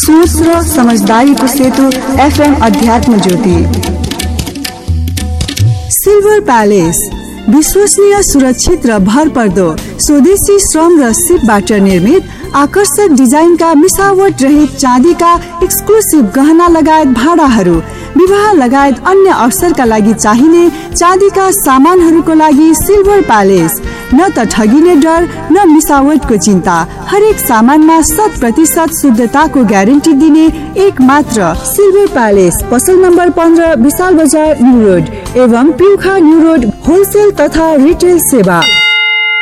सोच र समझदारीको सेतु FM अध्यात्म ज्योति। सिल्भर प्यालेस विश्वसनीय, सुरक्षित र भरपर्दो स्वदेशी श्रम र सिपबाट निर्मित आकर्षक डिजाइनका मिसावट रहित चाँदीका एक्सक्लुसिभ गहना लगायत भाडाहरू, विवाह लगायत अन्य अवसरका लागि चाहिने चाँदीका सामानहरूको लागि सिल्भर प्यालेस। न त ठगिने डर न मिसावटको चिन्ता, हरेक सामानमा 100% शुद्धताको ग्यारेन्टी दिने एक मात्र सिल्भर प्यालेस। पसल नम्बर 15 विशाल बजार न्यू रोड एवं पिउखा न्यू रोड, होलसेल तथा रिटेल सेवा।